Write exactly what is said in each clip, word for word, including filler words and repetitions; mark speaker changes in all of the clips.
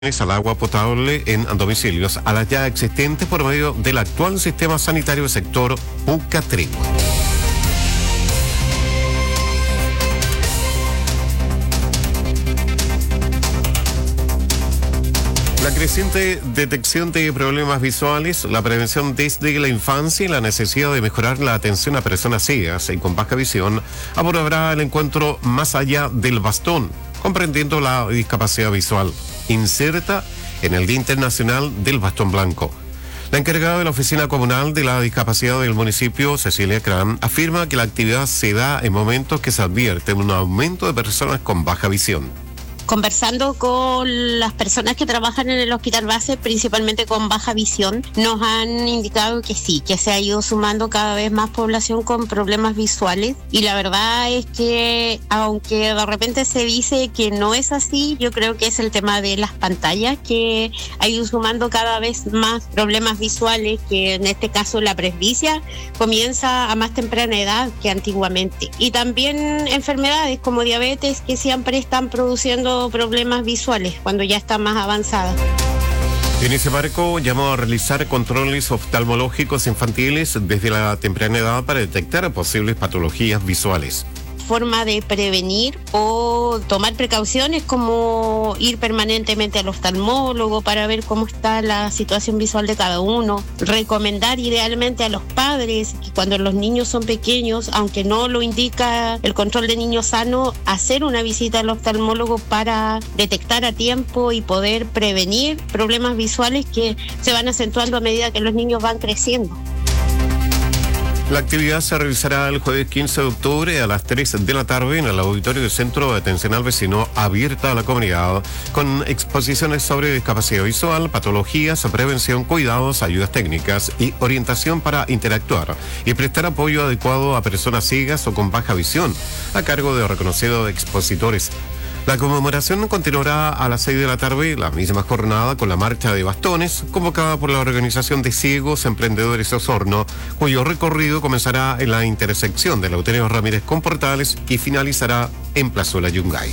Speaker 1: al agua potable en domicilios a las ya existentes por medio del actual sistema sanitario del sector Pucatregua. La creciente detección de problemas visuales, la prevención desde la infancia y la necesidad de mejorar la atención a personas ciegas y con baja visión abordará el encuentro Más allá del bastón, comprendiendo la discapacidad visual, inserta en el Día Internacional del Bastón Blanco. La encargada de la Oficina Comunal de la Discapacidad del municipio, Cecilia Cram, afirma que la actividad se da en momentos que se advierte un aumento de personas con baja visión.
Speaker 2: Conversando con las personas que trabajan en el hospital base, principalmente con baja visión, nos han indicado que sí, que se ha ido sumando cada vez más población con problemas visuales, y la verdad es que aunque de repente se dice que no es así, yo creo que es el tema de las pantallas que ha ido sumando cada vez más problemas visuales, que en este caso la presbicia comienza a más temprana edad que antiguamente, y también enfermedades como diabetes que siempre están produciendo problemas visuales cuando ya está más avanzada.
Speaker 1: En ese marco, llamó a realizar controles oftalmológicos infantiles desde la temprana edad para detectar posibles patologías visuales.
Speaker 2: Forma de prevenir o tomar precauciones como ir permanentemente al oftalmólogo para ver cómo está la situación visual de cada uno. Recomendar idealmente a los padres que cuando los niños son pequeños, aunque no lo indica el control de niños sano, hacer una visita al oftalmólogo para detectar a tiempo y poder prevenir problemas visuales que se van acentuando a medida que los niños van creciendo.
Speaker 1: La actividad se realizará el jueves quince de octubre a las tres de la tarde en el auditorio del Centro de Atención al Vecino, abierta a la comunidad, con exposiciones sobre discapacidad visual, patologías, prevención, cuidados, ayudas técnicas y orientación para interactuar y prestar apoyo adecuado a personas ciegas o con baja visión, a cargo de reconocidos expositores. La conmemoración continuará a las seis de la tarde, la misma jornada, con la marcha de bastones, convocada por la Organización de Ciegos Emprendedores Osorno, cuyo recorrido comenzará en la intersección de Eleuterio Ramírez con Portales y finalizará en Plazuela Yungay.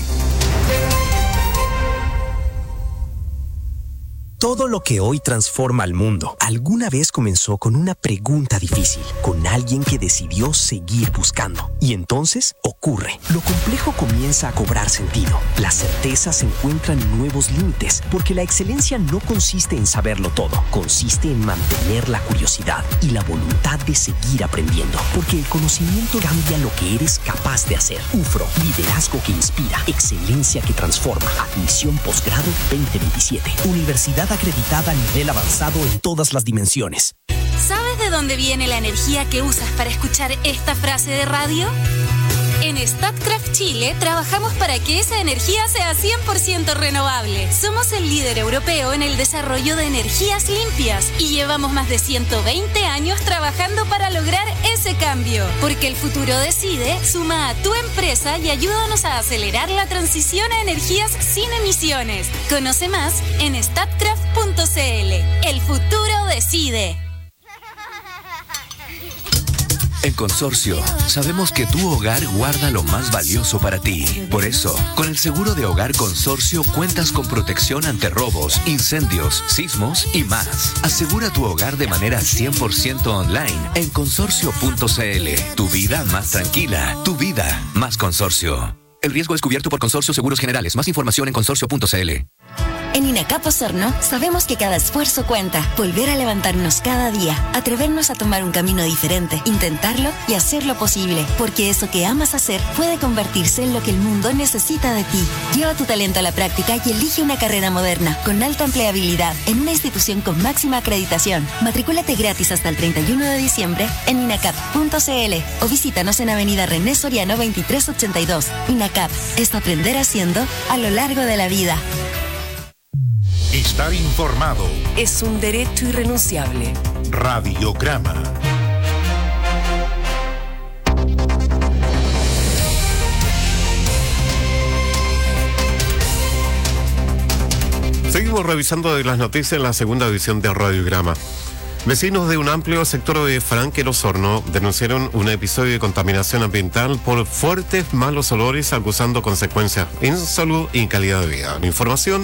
Speaker 3: Todo lo que hoy transforma al mundo alguna vez comenzó con una pregunta difícil, con alguien que decidió seguir buscando. Y entonces ocurre. Lo complejo comienza a cobrar sentido. La certeza se encuentra en nuevos límites, porque la excelencia no consiste en saberlo todo, consiste en mantener la curiosidad y la voluntad de seguir aprendiendo, porque el conocimiento cambia lo que eres capaz de hacer. U F R O, liderazgo que inspira, excelencia que transforma. Admisión posgrado veinte veintisiete. Universidad acreditada a nivel avanzado en todas las dimensiones.
Speaker 4: ¿Sabes de dónde viene la energía que usas para escuchar esta frase de radio? En Statkraft Chile trabajamos para que esa energía sea cien por ciento renovable. Somos el líder europeo en el desarrollo de energías limpias y llevamos más de ciento veinte años trabajando para lograr ese cambio. Porque el futuro decide, suma a tu empresa y ayúdanos a acelerar la transición a energías sin emisiones. Conoce más en statkraft punto c l. El futuro decide.
Speaker 5: En Consorcio, sabemos que tu hogar guarda lo más valioso para ti. Por eso, con el seguro de hogar Consorcio cuentas con protección ante robos, incendios, sismos y más. Asegura tu hogar de manera cien por ciento online en consorcio punto c l. Tu vida más tranquila, tu vida más Consorcio. El riesgo es cubierto por Consorcio Seguros Generales. Más información en consorcio punto c l.
Speaker 6: En INACAP Osorno sabemos que cada esfuerzo cuenta. Volver a levantarnos cada día, atrevernos a tomar un camino diferente, intentarlo y hacerlo posible, porque eso que amas hacer puede convertirse en lo que el mundo necesita de ti. Lleva tu talento a la práctica y elige una carrera moderna, con alta empleabilidad, en una institución con máxima acreditación. Matricúlate gratis hasta el treinta y uno de diciembre en inacap punto c l o visítanos en Avenida René Soriano veintitrés ochenta y dos. INACAP es aprender haciendo a lo largo de la vida.
Speaker 7: Estar informado
Speaker 8: es un derecho irrenunciable.
Speaker 7: Radiograma.
Speaker 1: Seguimos revisando de las noticias en la segunda edición de Radiograma. Vecinos de un amplio sector de Frankel Osorno denunciaron un episodio de contaminación ambiental por fuertes malos olores, acusando consecuencias en salud y calidad de vida. La información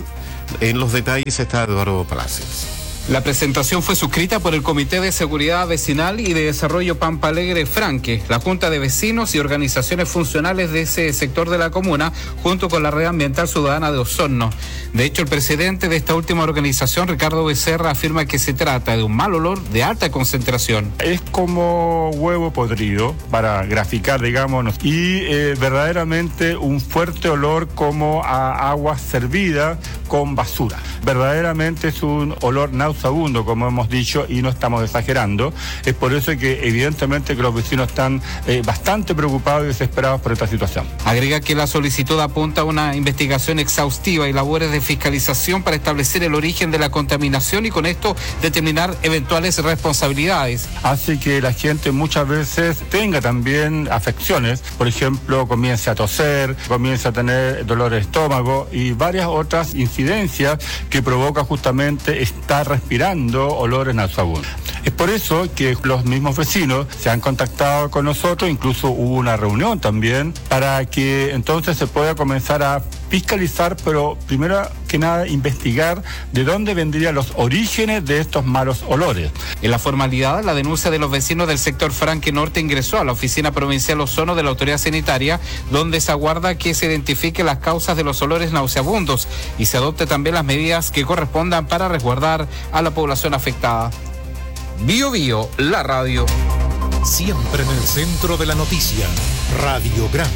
Speaker 1: En los detalles está Eduardo Palacios.
Speaker 9: La presentación fue suscrita por el Comité de Seguridad Vecinal y de Desarrollo Pampa Alegre Franque, la Junta de Vecinos y organizaciones funcionales de ese sector de la comuna, junto con la Red Ambiental Ciudadana de Osorno. De hecho, el presidente de esta última organización, Ricardo Becerra, afirma que se trata de un mal olor de alta concentración.
Speaker 10: Es como huevo podrido, para graficar, digamos, y eh, verdaderamente un fuerte olor como a agua servida con basura. Verdaderamente es un olor nauseabundo, como hemos dicho, y no estamos exagerando. Es por eso que evidentemente que los vecinos están eh, bastante preocupados y desesperados por esta situación.
Speaker 9: Agrega que la solicitud apunta a una investigación exhaustiva y labores de fiscalización para establecer el origen de la contaminación y con esto determinar eventuales responsabilidades.
Speaker 10: Hace que la gente muchas veces tenga también afecciones, por ejemplo, comience a toser, comience a tener dolor de estómago y varias otras incidencias que provoca justamente estar respirando olores nauseabundos. Es por eso que los mismos vecinos se han contactado con nosotros, incluso hubo una reunión también, para que entonces se pueda comenzar a fiscalizar, pero primero que nada investigar de dónde vendrían los orígenes de estos malos olores.
Speaker 9: En la formalidad, la denuncia de los vecinos del sector Franque Norte ingresó a la Oficina Provincial Ozono de la Autoridad Sanitaria, donde se aguarda que se identifiquen las causas de los olores nauseabundos y se adopte también las medidas que correspondan para resguardar a la población afectada. Bio Bio, la radio.
Speaker 7: Siempre en el centro de la noticia. Radiograma.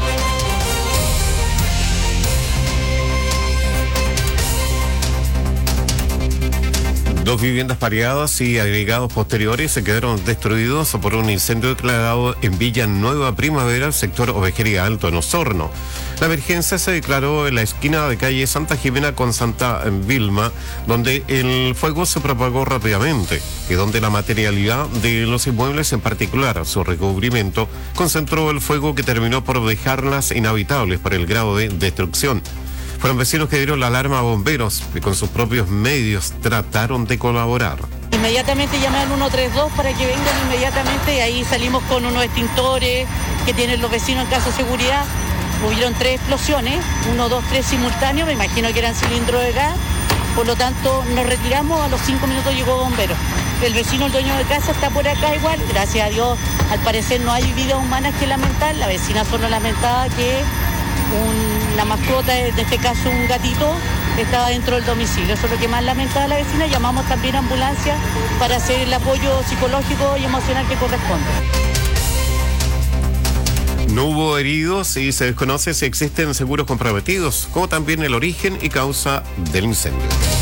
Speaker 1: Dos viviendas pareadas y agregados posteriores se quedaron destruidos por un incendio declarado en Villa Nueva Primavera, sector Ovejería Alto, en Osorno. La emergencia se declaró en la esquina de calle Santa Jimena con Santa Vilma, donde el fuego se propagó rápidamente y donde la materialidad de los inmuebles, en particular su recubrimiento, concentró el fuego que terminó por dejarlas inhabitables por el grado de destrucción. Fueron vecinos que dieron la alarma a bomberos y con sus propios medios trataron de colaborar.
Speaker 11: Inmediatamente llamé al ciento treinta y dos para que vengan inmediatamente y ahí salimos con unos extintores que tienen los vecinos en caso de seguridad. Hubieron tres explosiones, uno, dos, tres simultáneos, me imagino que eran cilindros de gas, por lo tanto nos retiramos, a los cinco minutos llegó bomberos. El vecino, el dueño de casa, está por acá igual, gracias a Dios, al parecer no hay vidas humanas que lamentar, la vecina solo lamentaba que un, la mascota, en este caso un gatito, estaba dentro del domicilio. Eso es lo que más lamentaba la vecina. Llamamos también a ambulancia para hacer el apoyo psicológico y emocional que corresponde.
Speaker 1: No hubo heridos y se desconoce si existen seguros comprometidos, como también el origen y causa del incendio.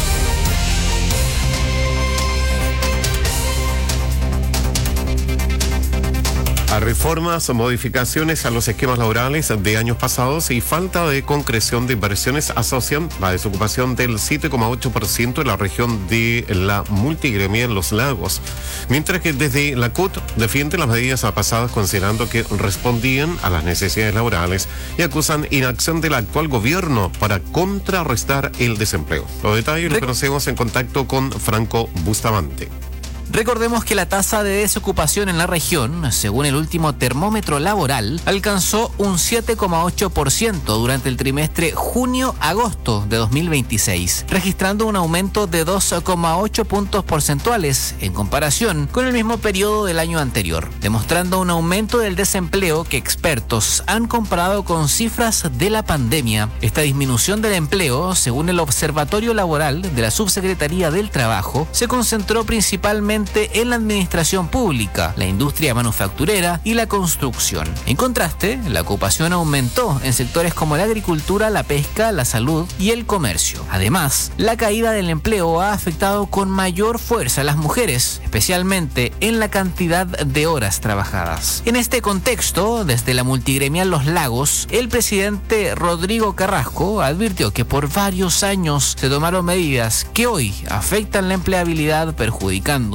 Speaker 1: A reformas o modificaciones a los esquemas laborales de años pasados y falta de concreción de inversiones asocian la desocupación del siete coma ocho por ciento en la región de la multigremia en Los Lagos, mientras que desde la C U T defiende las medidas pasadas considerando que respondían a las necesidades laborales y acusan inacción del actual gobierno para contrarrestar el desempleo. Los detalles los conocemos en contacto con Franco Bustamante.
Speaker 12: Recordemos que la tasa de desocupación en la región, según el último termómetro laboral, alcanzó un siete coma ocho por ciento durante el trimestre junio-agosto de dos mil veintiséis, registrando un aumento de dos coma ocho puntos porcentuales en comparación con el mismo periodo del año anterior, demostrando un aumento del desempleo que expertos han comparado con cifras de la pandemia. Esta disminución del empleo, según el Observatorio Laboral de la Subsecretaría del Trabajo, se concentró principalmente en la administración pública, la industria manufacturera y la construcción. En contraste, la ocupación aumentó en sectores como la agricultura, la pesca, la salud y el comercio. Además, la caída del empleo ha afectado con mayor fuerza a las mujeres, especialmente en la cantidad de horas trabajadas. En este contexto, desde la multigremial Los Lagos, el presidente Rodrigo Carrasco advirtió que por varios años se tomaron medidas que hoy afectan la empleabilidad, perjudicando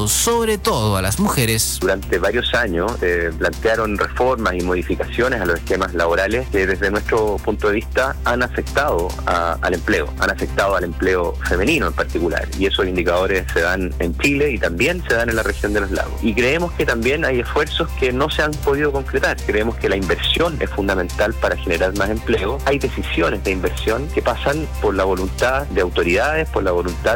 Speaker 12: empleo, sobre todo a las mujeres.
Speaker 13: Durante varios años eh, plantearon reformas y modificaciones a los esquemas laborales que desde nuestro punto de vista han afectado a, al empleo, han afectado al empleo femenino en particular, y esos indicadores se dan en Chile y también se dan en la región de los lagos. Y creemos que también hay esfuerzos que no se han podido concretar. Creemos que la inversión es fundamental para generar más empleo. Hay decisiones de inversión que pasan por la voluntad de autoridades, por la voluntad